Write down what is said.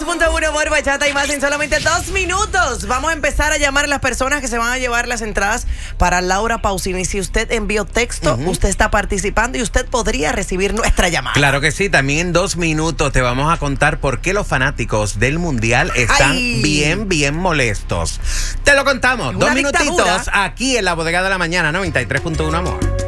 93.1 Amor, Bachata y más en solamente 2 minutos. Vamos a empezar a llamar a las personas que se van a llevar las entradas para Laura Pausini. Si usted envió texto, usted está participando y usted podría recibir nuestra llamada. Claro que sí, también en 2 minutos te vamos a contar por qué los fanáticos del Mundial están bien molestos. Te lo contamos, 2 minutitos aquí en la Bodega de la Mañana, 93.1 Amor.